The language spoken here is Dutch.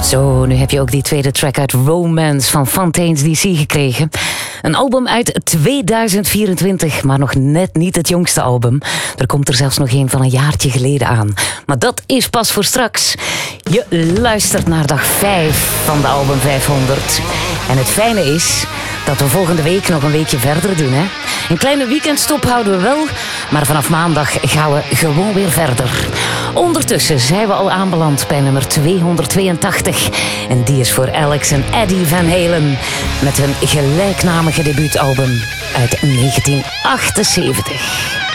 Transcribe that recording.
Zo, nu heb je ook die tweede track uit Romance van Fontaines DC gekregen. Een album uit 2024, maar nog net niet het jongste album. Er komt er zelfs nog een van een jaartje geleden aan. Maar dat is pas voor straks. Je luistert naar dag 5 van de album 500. En het fijne is dat we volgende week nog een weekje verder doen, hè? Een kleine weekendstop houden we wel, maar vanaf maandag gaan we gewoon weer verder. Ondertussen zijn we al aanbeland bij nummer 282. En die is voor Alex en Eddie Van Halen met hun gelijknamige debuutalbum uit 1978.